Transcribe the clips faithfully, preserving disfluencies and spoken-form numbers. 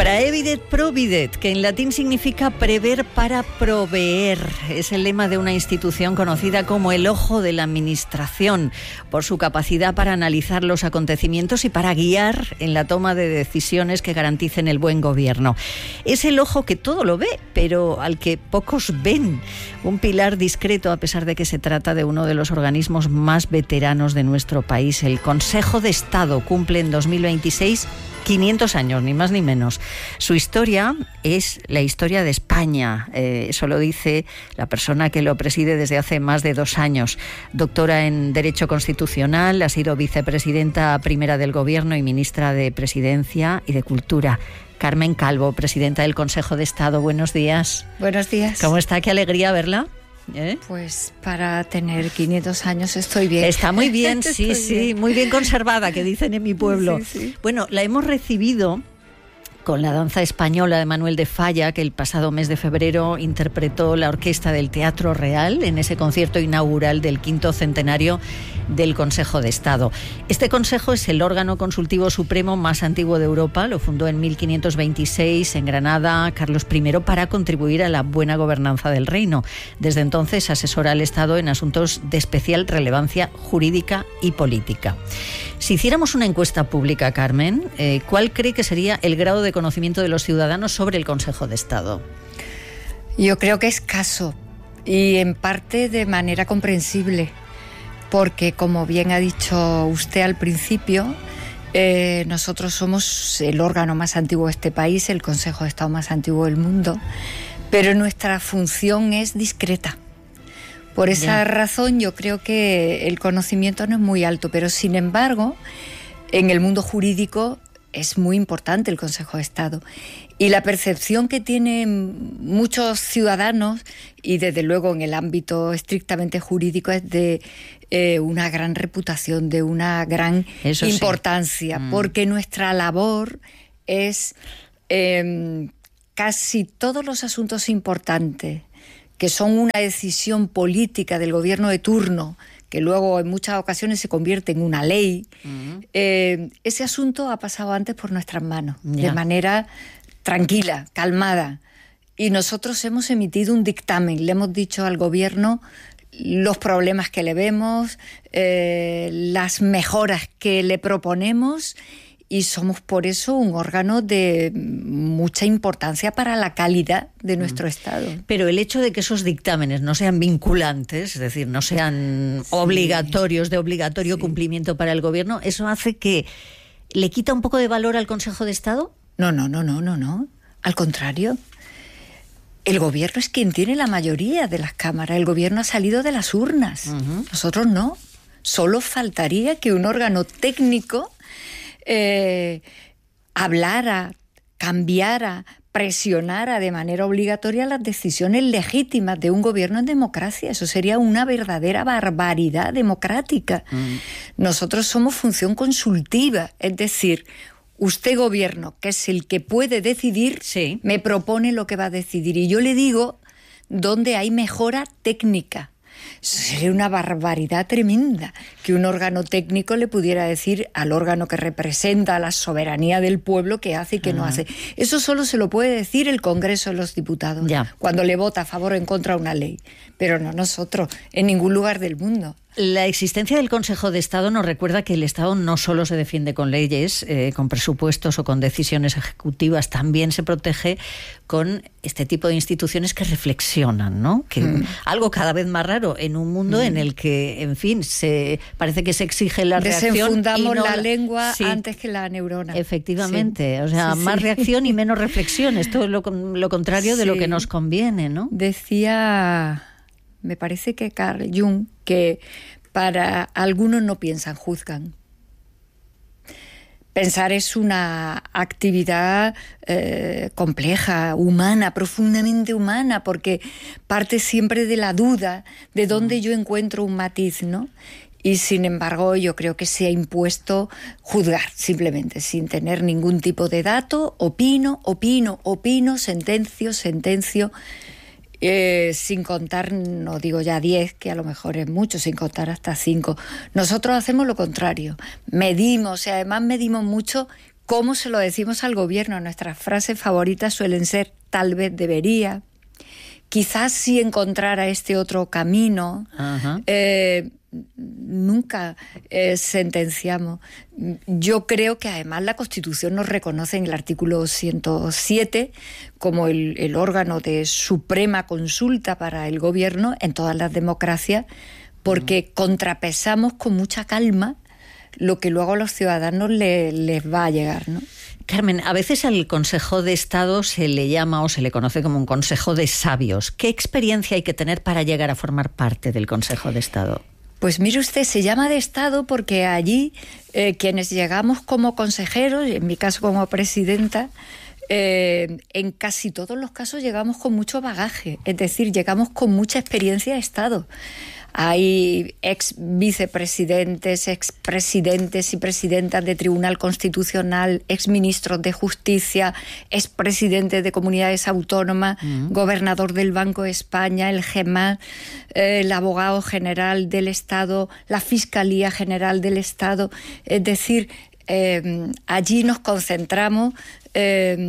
Praevidet providet, que en latín significa prever para proveer. Es el lema de una institución conocida como el ojo de la administración, por su capacidad para analizar los acontecimientos y para guiar en la toma de decisiones que garanticen el buen gobierno. Es el ojo que todo lo ve, pero al que pocos ven. Un pilar discreto, a pesar de que se trata de uno de los organismos más veteranos de nuestro país. El Consejo de Estado cumple en dos mil veintiséis quinientos años, ni más ni menos. Su historia es la historia de España. Eh, eso lo dice la persona que lo preside desde hace más de dos años. Doctora en Derecho Constitucional, ha sido vicepresidenta primera del Gobierno y ministra de Presidencia y de Cultura. Carmen Calvo, presidenta del Consejo de Estado. Buenos días. Buenos días. ¿Cómo está? Qué alegría verla. ¿Eh? Pues para tener quinientos años estoy bien. Está muy bien, sí, sí, bien. Muy bien conservada, que dicen en mi pueblo. Sí, sí. Bueno, la hemos recibido con la danza española de Manuel de Falla, que el pasado mes de febrero interpretó la orquesta del Teatro Real en ese concierto inaugural del quinto centenario del Consejo de Estado. Este consejo es el órgano consultivo supremo más antiguo de Europa. Lo fundó en mil quinientos veintiséis en Granada Carlos primero para contribuir a la buena gobernanza del reino. Desde entonces asesora al Estado en asuntos de especial relevancia jurídica y política. Si hiciéramos una encuesta pública, Carmen, eh, ¿cuál cree que sería el grado de conocimiento de los ciudadanos sobre el Consejo de Estado? Yo creo que escaso y en parte de manera comprensible, porque como bien ha dicho usted al principio, eh, nosotros somos el órgano más antiguo de este país, el Consejo de Estado más antiguo del mundo, pero nuestra función es discreta. Por esa yeah. razón yo creo que el conocimiento no es muy alto, pero sin embargo, en el mundo jurídico es muy importante el Consejo de Estado. Y la percepción que tienen muchos ciudadanos, y desde luego en el ámbito estrictamente jurídico, es de eh, una gran reputación, de una gran Eso importancia, sí. mm. porque nuestra labor es eh, casi todos los asuntos importantes, que son una decisión política del gobierno de turno, que luego en muchas ocasiones se convierte en una ley, uh-huh. eh, ese asunto ha pasado antes por nuestras manos, yeah. de manera tranquila, calmada. Y nosotros hemos emitido un dictamen, le hemos dicho al gobierno los problemas que le vemos, eh, las mejoras que le proponemos, y somos por eso un órgano de mucha importancia para la calidad de nuestro mm. Estado. Pero el hecho de que esos dictámenes no sean vinculantes, es decir, no sean sí. obligatorios, de obligatorio sí. cumplimiento para el gobierno, ¿eso hace que le quita un poco de valor al Consejo de Estado? No, no, no, no, no, no. Al contrario. El gobierno es quien tiene la mayoría de las cámaras. El gobierno ha salido de las urnas. Uh-huh. Nosotros no. Solo faltaría que un órgano técnico Eh, hablara, cambiara, presionara de manera obligatoria las decisiones legítimas de un gobierno en democracia. Eso sería una verdadera barbaridad democrática. Mm. Nosotros somos función consultiva, es decir, usted gobierno, que es el que puede decidir, sí. me propone lo que va a decidir y yo le digo dónde hay mejora técnica. Sería una barbaridad tremenda que un órgano técnico le pudiera decir al órgano que representa a la soberanía del pueblo qué hace y qué uh-huh. no hace. Eso solo se lo puede decir el Congreso de los Diputados, ya. cuando le vota a favor o en contra de una ley. Pero no nosotros, en ningún lugar del mundo. La existencia del Consejo de Estado nos recuerda que el Estado no solo se defiende con leyes, eh, con presupuestos o con decisiones ejecutivas, también se protege con este tipo de instituciones que reflexionan, ¿no? Que mm. algo cada vez más raro en un mundo mm. en el que, en fin, se parece que se exige la reacción. Desenfundamos y no la lengua sí. antes que la neurona. Efectivamente, sí. o sea, sí, más sí. reacción y menos reflexión. Esto es lo, lo contrario sí. de lo que nos conviene, ¿no? Decía, me parece que Carl Jung, que para algunos no piensan, juzgan. Pensar es una actividad eh, compleja, humana, profundamente humana, porque parte siempre de la duda de dónde yo encuentro un matiz, ¿no? Y sin embargo yo creo que se ha impuesto juzgar, simplemente, sin tener ningún tipo de dato. Opino, opino, opino, sentencio, sentencio. Eh, sin contar, no digo ya diez, que a lo mejor es mucho, sin contar hasta cinco. Nosotros hacemos lo contrario, medimos y además medimos mucho ¿Cómo se lo decimos al gobierno? Nuestras frases favoritas suelen ser tal vez debería, quizás si encontrara este otro camino. Uh-huh. eh, nunca eh, sentenciamos. Yo creo que además la Constitución nos reconoce en el artículo ciento siete como el, el órgano de suprema consulta para el gobierno en todas las democracias, porque uh-huh. contrapesamos con mucha calma lo que luego a los ciudadanos le, les va a llegar, ¿no? Carmen, a veces al Consejo de Estado se le llama o se le conoce como un Consejo de Sabios. ¿Qué experiencia hay que tener para llegar a formar parte del Consejo de Estado? Pues mire usted, se llama de Estado porque allí eh, quienes llegamos como consejeros, en mi caso como presidenta, eh, en casi todos los casos llegamos con mucho bagaje, es decir, llegamos con mucha experiencia de Estado. Hay ex vicepresidentes, ex presidentes y presidentas de Tribunal Constitucional, ex ministros de Justicia, ex presidentes de comunidades autónomas, uh-huh. gobernador del Banco de España, el G M A, eh, el abogado general del Estado, la Fiscalía General del Estado. Es decir, eh, allí nos concentramos Eh,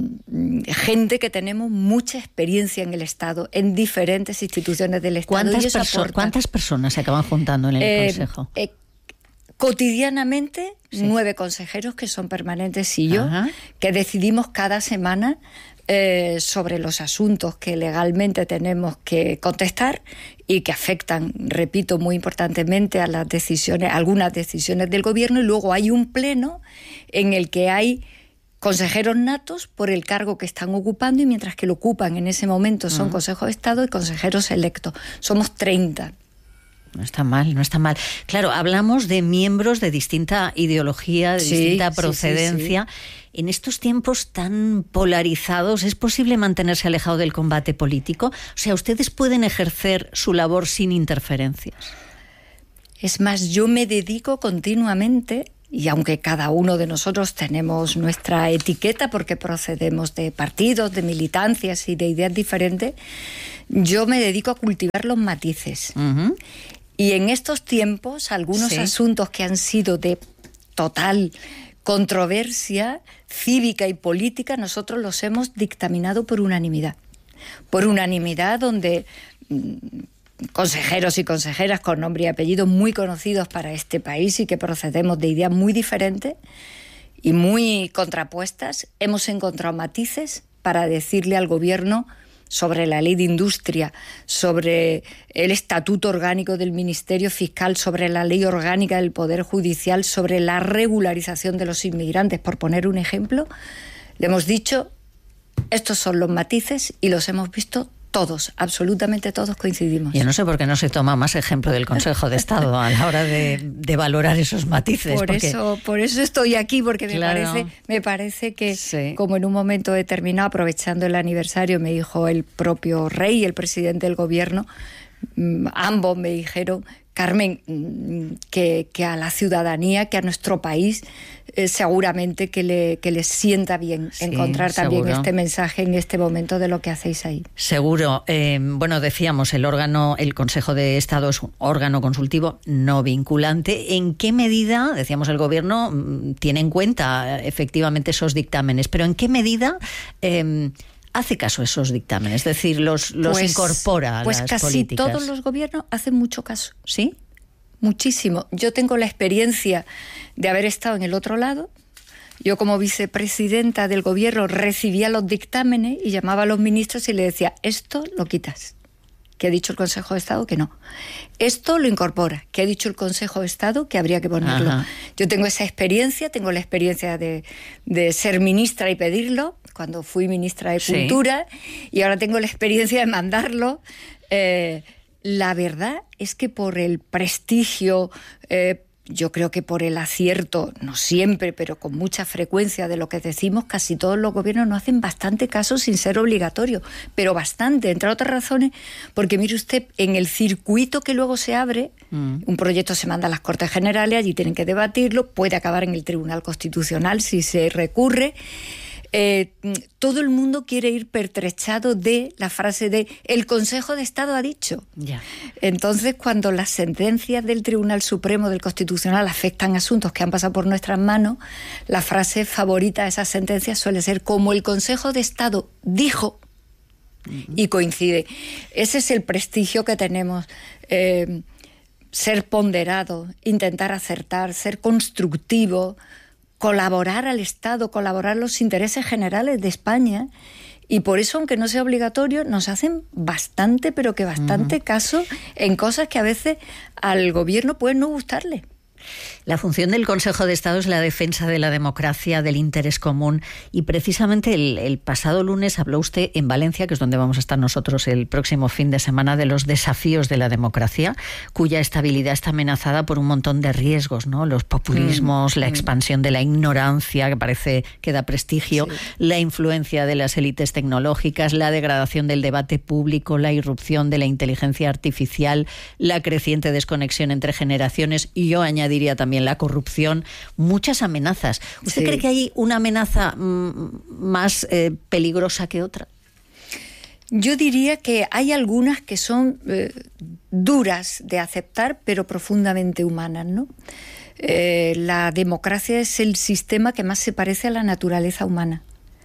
gente que tenemos mucha experiencia en el Estado, en diferentes instituciones del Estado. ¿Cuántas, perso- ¿cuántas personas se acaban juntando en el eh, Consejo? Eh, cotidianamente, sí. nueve consejeros que son permanentes y yo, Ajá. que decidimos cada semana eh, sobre los asuntos que legalmente tenemos que contestar y que afectan, repito, muy importantemente a las decisiones, algunas decisiones del Gobierno, y luego hay un pleno en el que hay consejeros natos por el cargo que están ocupando, y mientras que lo ocupan en ese momento son uh-huh. Consejo de Estado y consejeros electos. Somos treinta. No está mal, no está mal. Claro, hablamos de miembros de distinta ideología, de sí, distinta procedencia. Sí, sí, sí. En estos tiempos tan polarizados, ¿es posible mantenerse alejado del combate político? O sea, ¿ustedes pueden ejercer su labor sin interferencias? Es más, yo me dedico continuamente. Y aunque cada uno de nosotros tenemos nuestra etiqueta porque procedemos de partidos, de militancias y de ideas diferentes, yo me dedico a cultivar los matices. Uh-huh. Y en estos tiempos, algunos sí. asuntos que han sido de total controversia cívica y política, nosotros los hemos dictaminado por unanimidad. Por unanimidad donde consejeros y consejeras con nombre y apellido muy conocidos para este país y que procedemos de ideas muy diferentes y muy contrapuestas, hemos encontrado matices para decirle al Gobierno sobre la ley de industria, sobre el estatuto orgánico del Ministerio Fiscal, sobre la ley orgánica del Poder Judicial, sobre la regularización de los inmigrantes, por poner un ejemplo. Le hemos dicho, estos son los matices y los hemos visto todos, absolutamente todos coincidimos. Yo no sé por qué no se toma más ejemplo del Consejo de Estado a la hora de, de valorar esos matices. Por, porque... eso, por eso estoy aquí, porque claro. me parece, me parece que sí. como en un momento determinado, aprovechando el aniversario, me dijo el propio rey y el presidente del Gobierno, ambos me dijeron, Carmen, que, que a la ciudadanía, que a nuestro país, eh, seguramente que le, que les sienta bien sí, encontrar también seguro. Este mensaje en este momento de lo que hacéis ahí. Seguro. Eh, bueno, decíamos, el órgano, el Consejo de Estado es un órgano consultivo no vinculante. ¿En qué medida, decíamos, el Gobierno tiene en cuenta efectivamente esos dictámenes, pero en qué medida eh, hace caso a esos dictámenes? Es decir, los, los pues, incorpora a pues las casi políticas. Todos los gobiernos hacen mucho caso, ¿sí? Muchísimo. Yo tengo la experiencia de haber estado en el otro lado. Yo, como vicepresidenta del Gobierno, recibía los dictámenes y llamaba a los ministros y le decía, esto lo quitas, que ha dicho el Consejo de Estado que no. Esto lo incorpora, que ha dicho el Consejo de Estado que habría que ponerlo. Ajá. Yo tengo esa experiencia, tengo la experiencia de, de ser ministra y pedirlo, cuando fui ministra de Cultura, sí. y ahora tengo la experiencia de mandarlo. Eh, la verdad es que por el prestigio, eh, yo creo que por el acierto, no siempre, pero con mucha frecuencia de lo que decimos, casi todos los gobiernos nos hacen bastante caso sin ser obligatorio, pero bastante, entre otras razones, porque mire usted, en el circuito que luego se abre, mm. un proyecto se manda a las Cortes Generales, allí tienen que debatirlo, puede acabar en el Tribunal Constitucional si se recurre. Eh, todo el mundo quiere ir pertrechado de la frase de el Consejo de Estado ha dicho. Ya. Entonces, cuando las sentencias del Tribunal Supremo del Constitucional afectan asuntos que han pasado por nuestras manos, la frase favorita de esas sentencias suele ser como el Consejo de Estado dijo, y coincide. Ese es el prestigio que tenemos. Eh, ser ponderado, intentar acertar, ser constructivo, colaborar al Estado, colaborar los intereses generales de España. Y por eso, aunque no sea obligatorio, nos hacen bastante, pero que bastante uh-huh. caso en cosas que a veces al gobierno pueden no gustarle. La función del Consejo de Estado es la defensa de la democracia, del interés común, y precisamente el, el pasado lunes habló usted en Valencia, que es donde vamos a estar nosotros el próximo fin de semana, de los desafíos de la democracia, cuya estabilidad está amenazada por un montón de riesgos, ¿no? Los populismos, mm, la expansión de la ignorancia, que parece que da prestigio, sí. la influencia de las élites tecnológicas, la degradación del debate público, la irrupción de la inteligencia artificial, la creciente desconexión entre generaciones, y yo añadiría también la corrupción, muchas amenazas. ¿Usted sí. cree que hay una amenaza mmm, más eh, peligrosa que otra? Yo diría que hay algunas que son eh, duras de aceptar, pero profundamente humanas, ¿no? Eh, la democracia es el sistema que más se parece a la naturaleza humana.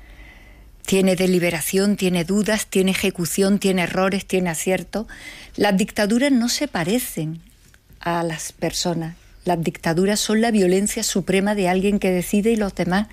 Tiene deliberación, tiene dudas, tiene ejecución, tiene errores, tiene aciertos. Las dictaduras no se parecen a las personas. Las dictaduras son la violencia suprema de alguien que decide y los demás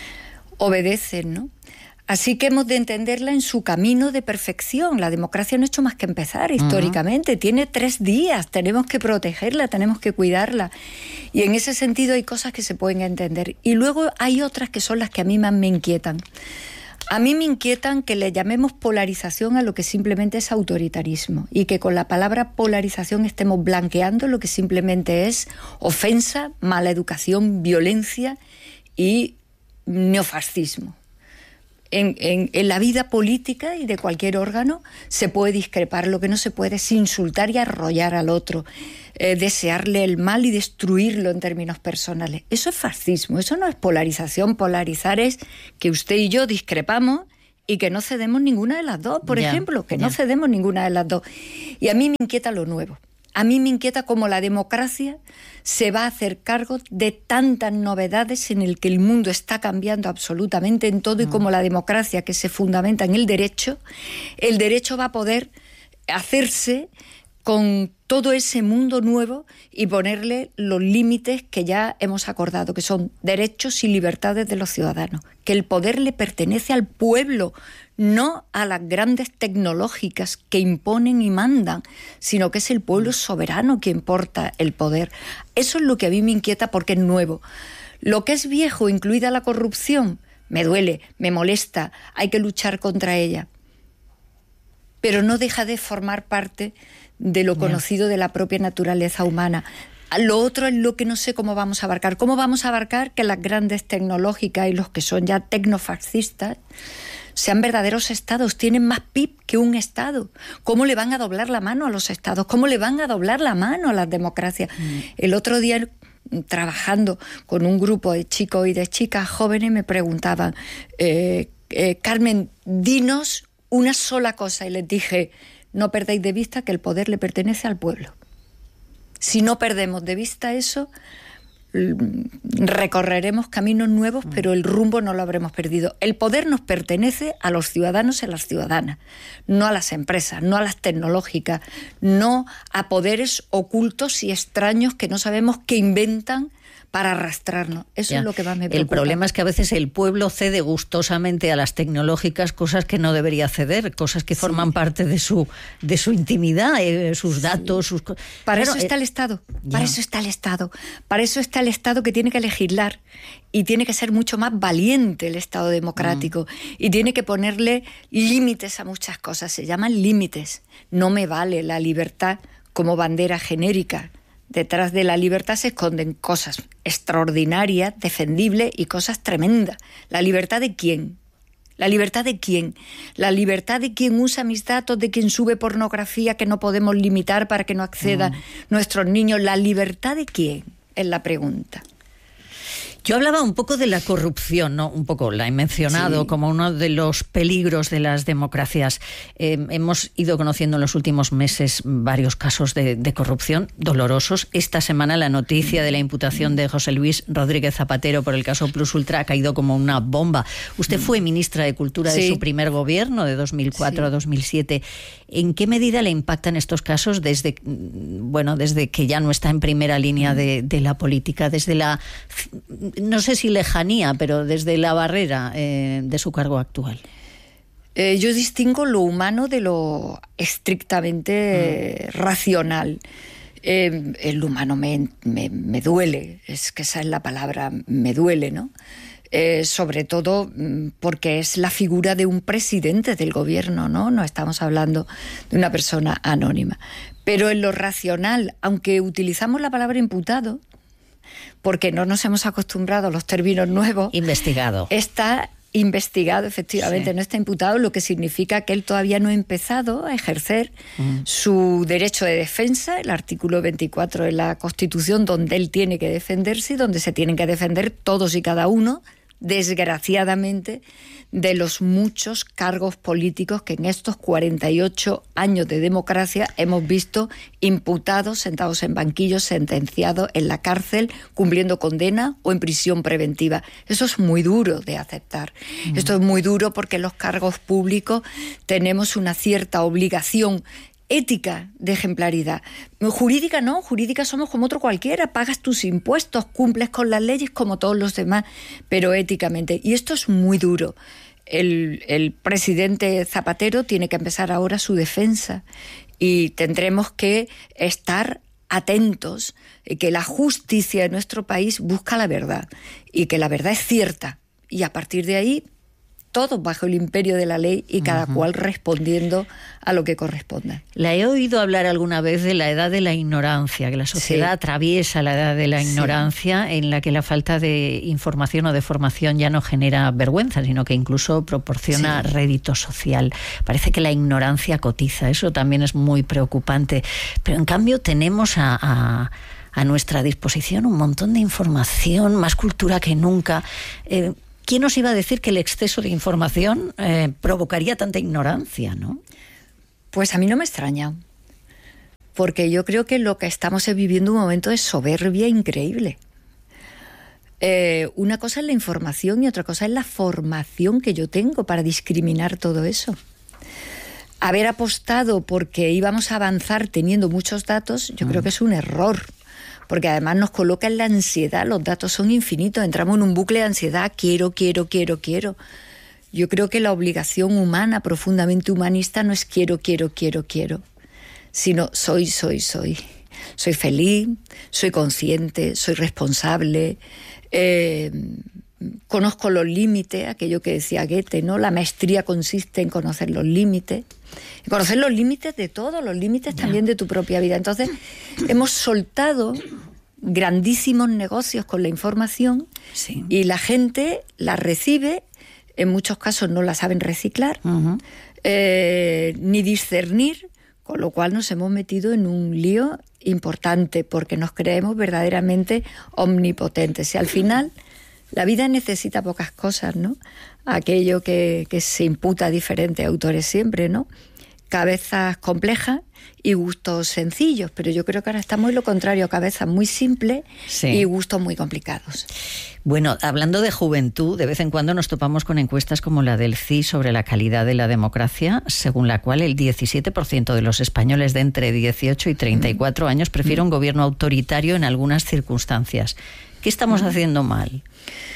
obedecen, ¿no? Así que hemos de entenderla en su camino de perfección. La democracia no ha hecho más que empezar históricamente. Uh-huh. Tiene tres días, tenemos que protegerla, tenemos que cuidarla. Y en ese sentido hay cosas que se pueden entender. Y luego hay otras que son las que a mí más me inquietan. A mí me inquietan que le llamemos polarización a lo que simplemente es autoritarismo y que con la palabra polarización estemos blanqueando lo que simplemente es ofensa, mala educación, violencia y neofascismo. En, en, en la vida política y de cualquier órgano se puede discrepar, lo que no se puede es insultar y arrollar al otro, eh, desearle el mal y destruirlo en términos personales. Eso es fascismo, eso no es polarización. Polarizar es que usted y yo discrepamos y que no cedemos ninguna de las dos, por yeah, ejemplo, que yeah. no cedemos ninguna de las dos. Y a mí me inquieta lo nuevo. A mí me inquieta cómo la democracia se va a hacer cargo de tantas novedades en el que el mundo está cambiando absolutamente en todo, y cómo la democracia, que se fundamenta en el derecho, el derecho va a poder hacerse con todo ese mundo nuevo y ponerle los límites que ya hemos acordado, que son derechos y libertades de los ciudadanos, que el poder le pertenece al pueblo, no a las grandes tecnológicas que imponen y mandan, sino que es el pueblo soberano quien porta el poder. Eso es lo que a mí me inquieta porque es nuevo. Lo que es viejo, incluida la corrupción, me duele, me molesta, hay que luchar contra ella. Pero no deja de formar parte de lo conocido de la propia naturaleza humana. Lo otro es lo que no sé cómo vamos a abarcar. ¿Cómo vamos a abarcar que las grandes tecnológicas y los que son ya tecnofascistas sean verdaderos estados, tienen más P I B que un estado? ¿Cómo le van a doblar la mano a los estados? ¿Cómo le van a doblar la mano a las democracias? Mm. El otro día, trabajando con un grupo de chicos y de chicas jóvenes, me preguntaban, eh, eh, Carmen, dinos una sola cosa. Y les dije, no perdáis de vista que el poder le pertenece al pueblo. Si no perdemos de vista eso, recorreremos caminos nuevos, pero el rumbo no lo habremos perdido. El poder nos pertenece a los ciudadanos y a las ciudadanas, no a las empresas, no a las tecnológicas, no a poderes ocultos y extraños que no sabemos qué inventan para arrastrarnos. Eso ya. Es lo que más me preocupa. El problema es que a veces el pueblo cede gustosamente a las tecnológicas cosas que no debería ceder, cosas que sí. forman parte de su de su intimidad, eh, sus datos, sí. sus... Para Pero, eso está eh, el Estado, ya. para eso está el Estado, para eso está el Estado, que tiene que legislar y tiene que ser mucho más valiente el Estado democrático mm. y tiene que ponerle límites a muchas cosas, se llaman límites. No me vale la libertad como bandera genérica. Detrás de la libertad se esconden cosas extraordinarias, defendibles y cosas tremendas. ¿La libertad de quién? ¿La libertad de quién? La libertad de quien usa mis datos, de quien sube pornografía que no podemos limitar para que no accedan mm. nuestros niños. ¿La libertad de quién? Es la pregunta. Yo hablaba un poco de la corrupción, ¿no? Un poco la he mencionado sí. como uno de los peligros de las democracias. Eh, hemos ido conociendo en los últimos meses varios casos de, de corrupción dolorosos. Esta semana la noticia de la imputación de José Luis Rodríguez Zapatero por el caso Plus Ultra ha caído como una bomba. Usted fue ministra de Cultura sí. de su primer gobierno, de dos mil cuatro sí. a dos mil siete. ¿En qué medida le impactan estos casos desde, bueno, desde que ya no está en primera línea de, de la política, desde la... no sé si lejanía, pero desde la barrera eh, de su cargo actual? Eh, yo distingo lo humano de lo estrictamente mm. racional. Eh, el humano me, me, me duele, es que esa es la palabra, me duele, ¿no? Eh, sobre todo porque es la figura de un presidente del gobierno, ¿no? No estamos hablando de una persona anónima. Pero en lo racional, aunque utilizamos la palabra imputado, porque no nos hemos acostumbrado a los términos nuevos. Investigado. Está investigado, efectivamente, sí. no está imputado, lo que significa que él todavía no ha empezado a ejercer mm. su derecho de defensa, el artículo veinticuatro de la Constitución, donde él tiene que defenderse y donde se tienen que defender todos y cada uno, desgraciadamente, de los muchos cargos políticos que en estos cuarenta y ocho años de democracia hemos visto imputados, sentados en banquillos, sentenciados en la cárcel, cumpliendo condena o en prisión preventiva. Eso es muy duro de aceptar. Mm. Esto es muy duro porque en los cargos públicos tenemos una cierta obligación ética de ejemplaridad. Jurídica no, jurídica somos como otro cualquiera, pagas tus impuestos, cumples con las leyes como todos los demás, pero éticamente. Y esto es muy duro. El, el presidente Zapatero tiene que empezar ahora su defensa y tendremos que estar atentos, que la justicia de nuestro país busca la verdad y que la verdad es cierta. Y a partir de ahí, todos bajo el imperio de la ley y cada uh-huh. cual respondiendo a lo que corresponda. La he oído hablar alguna vez de la edad de la ignorancia, que la sociedad sí. atraviesa la edad de la ignorancia sí. en la que la falta de información o de formación ya no genera vergüenza, sino que incluso proporciona sí. rédito social. Parece que la ignorancia cotiza, eso también es muy preocupante. Pero en cambio tenemos a... a a nuestra disposición un montón de información, más cultura que nunca. Eh, ¿Quién nos iba a decir que el exceso de información eh, provocaría tanta ignorancia, no? Pues a mí no me extraña, porque yo creo que lo que estamos viviendo un momento de soberbia increíble. Eh, una cosa es la información y otra cosa es la formación que yo tengo para discriminar todo eso. Haber apostado porque íbamos a avanzar teniendo muchos datos, yo mm. creo que es un error. Porque además nos coloca en la ansiedad, los datos son infinitos, entramos en un bucle de ansiedad, quiero, quiero, quiero, quiero. Yo creo que la obligación humana, profundamente humanista, no es quiero, quiero, quiero, quiero, sino soy, soy, soy. Soy feliz, soy consciente, soy responsable, eh, conozco los límites, aquello que decía Goethe, ¿no? La maestría consiste en conocer los límites. Conocer los límites de todo, los límites también de tu propia vida. Entonces, hemos soltado grandísimos negocios con la información sí. y la gente la recibe, en muchos casos no la saben reciclar, uh-huh. eh, ni discernir, con lo cual nos hemos metido en un lío importante porque nos creemos verdaderamente omnipotentes. Y al final, la vida necesita pocas cosas, ¿no? Aquello que, que se imputa a diferentes autores siempre, ¿no? Cabezas complejas y gustos sencillos, pero yo creo que ahora estamos en lo contrario, cabezas muy simples sí. y gustos muy complicados. Bueno, hablando de juventud, de vez en cuando nos topamos con encuestas como la del C I sobre la calidad de la democracia, según la cual el diecisiete por ciento de los españoles de entre dieciocho y treinta y cuatro años prefiere un gobierno autoritario en algunas circunstancias. ¿Qué estamos haciendo mal?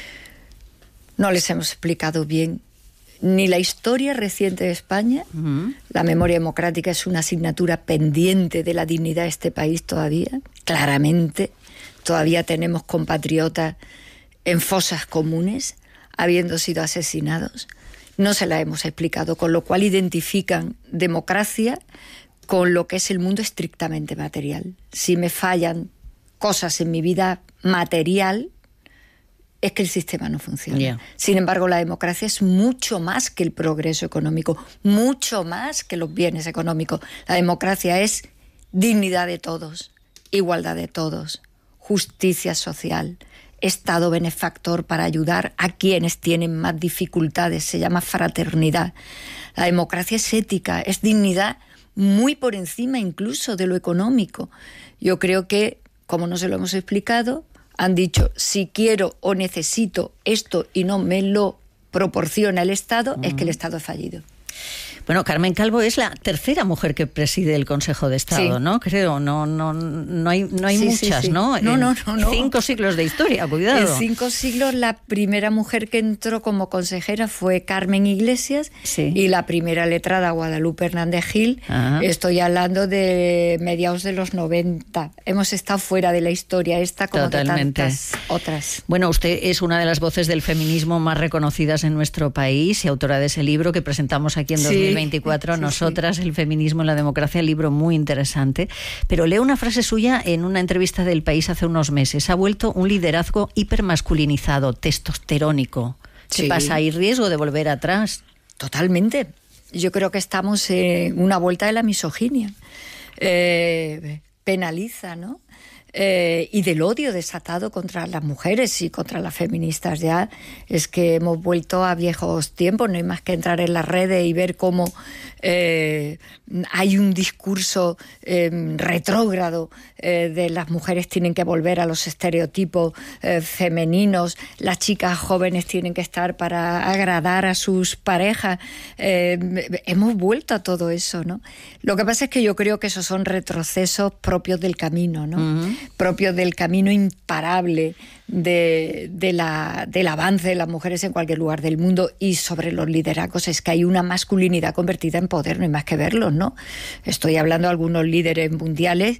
No les hemos explicado bien ni la historia reciente de España. Uh-huh. La memoria democrática es una asignatura pendiente de la dignidad de este país todavía. Claramente, todavía tenemos compatriotas en fosas comunes, habiendo sido asesinados. No se la hemos explicado, con lo cual identifican democracia con lo que es el mundo estrictamente material. Si me fallan cosas en mi vida material, es que el sistema no funciona. Yeah. Sin embargo, la democracia es mucho más que el progreso económico, mucho más que los bienes económicos. La democracia es dignidad de todos, igualdad de todos, justicia social, Estado benefactor para ayudar a quienes tienen más dificultades. Se llama fraternidad. La democracia es ética, es dignidad muy por encima incluso de lo económico. Yo creo que, como no se lo hemos explicado, han dicho, si quiero o necesito esto y no me lo proporciona el Estado, mm. es que el Estado ha fallido. Bueno, Carmen Calvo es la tercera mujer que preside el Consejo de Estado, sí. ¿no? Creo, no, no, no hay, no hay sí, muchas, sí, sí. ¿no? No, no, no, no. Cinco siglos de historia, cuidado. En cinco siglos la primera mujer que entró como consejera fue Carmen Iglesias sí. y la primera letrada Guadalupe Hernández Gil. Ajá. Estoy hablando de mediados de los noventa. Hemos estado fuera de la historia esta como Totalmente. de tantas otras. Bueno, usted es una de las voces del feminismo más reconocidas en nuestro país y autora de ese libro que presentamos aquí en dos mil veinticuatro, sí, Nosotras, sí. el feminismo en la democracia, libro muy interesante. Pero leo una frase suya en una entrevista del País hace unos meses. Ha vuelto un liderazgo hipermasculinizado, testosterónico. ¿Qué sí. pasa? ¿Hay riesgo de volver atrás? Totalmente. Yo creo que estamos en una vuelta de la misoginia. Eh, penaliza, ¿no? Eh, y del odio desatado contra las mujeres y contra las feministas. Ya es que hemos vuelto a viejos tiempos, no hay más que entrar en las redes y ver cómo eh, hay un discurso eh, retrógrado eh, de las mujeres tienen que volver a los estereotipos eh, femeninos, las chicas jóvenes tienen que estar para agradar a sus parejas. Eh, hemos vuelto a todo eso, ¿no? Lo que pasa es que yo creo que esos son retrocesos propios del camino, ¿no? Uh-huh. Propios del camino imparable de, de la, del avance de las mujeres en cualquier lugar del mundo. Y sobre los liderazgos es que hay una masculinidad convertida en poder, no hay más que verlos, ¿no? Estoy hablando de algunos líderes mundiales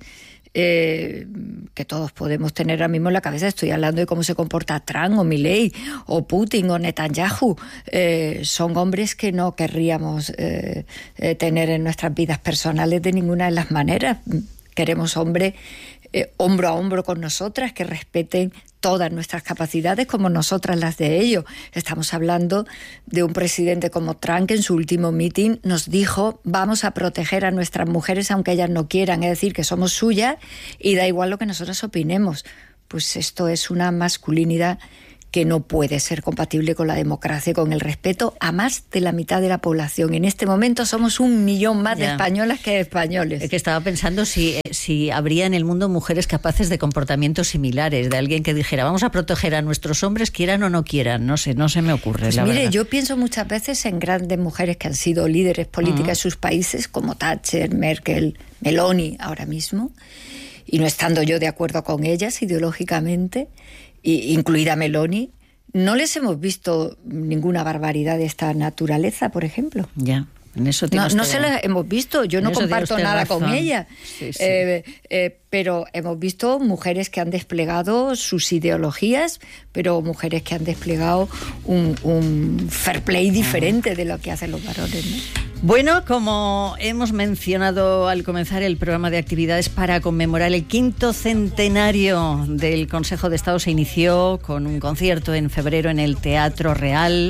eh, que todos podemos tener ahora mismo en la cabeza. Estoy hablando de cómo se comporta Trump o Milei o Putin o Netanyahu. Eh, son hombres que no querríamos eh, eh, tener en nuestras vidas personales de ninguna de las maneras. Queremos hombres eh, hombro a hombro con nosotras, que respeten todas nuestras capacidades como nosotras las de ellos. Estamos hablando de un presidente como Trump que en su último meeting nos dijo vamos a proteger a nuestras mujeres aunque ellas no quieran, es decir, que somos suyas y da igual lo que nosotras opinemos. Pues esto es una masculinidad que no puede ser compatible con la democracia y con el respeto a más de la mitad de la población. En este momento somos un millón más ya. de españolas que de españoles. Es que estaba pensando si, si habría en el mundo mujeres capaces de comportamientos similares, de alguien que dijera vamos a proteger a nuestros hombres quieran o no quieran. No sé, no se me ocurre, pues la mire, verdad. Yo pienso muchas veces en grandes mujeres que han sido líderes políticas uh-huh. en sus países, como Thatcher, Merkel, Meloni ahora mismo, y no estando yo de acuerdo con ellas ideológicamente, incluida Meloni, no les hemos visto ninguna barbaridad de esta naturaleza, por ejemplo. Ya, en eso no, no se las hemos visto, yo no comparto nada razón. con ella, sí, sí. Eh, eh, pero hemos visto mujeres que han desplegado sus ideologías, pero mujeres que han desplegado un, un fair play diferente de lo que hacen los varones, ¿no? Bueno, como hemos mencionado al comenzar el programa de actividades para conmemorar el quinto centenario del Consejo de Estado, se inició con un concierto en febrero en el Teatro Real.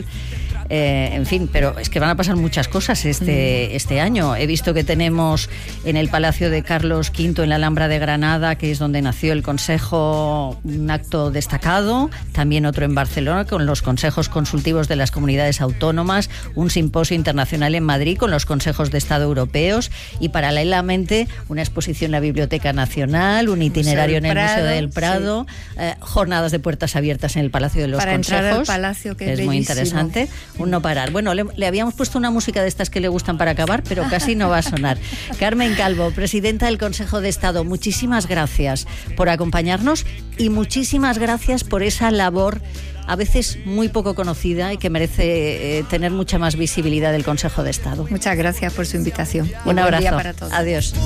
Eh, en fin, pero es que van a pasar muchas cosas este, este año. He visto que tenemos en el Palacio de Carlos quinto, en la Alhambra de Granada, que es donde nació el Consejo, un acto destacado. También otro en Barcelona, con los consejos consultivos de las comunidades autónomas. Un simposio internacional en Madrid con los consejos de Estado europeos. Y paralelamente una exposición en la Biblioteca Nacional, un itinerario en el Museo del Prado, sí. eh, jornadas de puertas abiertas en el Palacio de los Para Consejos. Entrar al Palacio, que, que es, es muy interesante. Un no parar. Bueno, le, le habíamos puesto una música de estas que le gustan para acabar, pero casi no va a sonar. Carmen Calvo, presidenta del Consejo de Estado, muchísimas gracias por acompañarnos y muchísimas gracias por esa labor a veces muy poco conocida y que merece eh, tener mucha más visibilidad del Consejo de Estado. Muchas gracias por su invitación. Un abrazo. Buen día para todos. Adiós.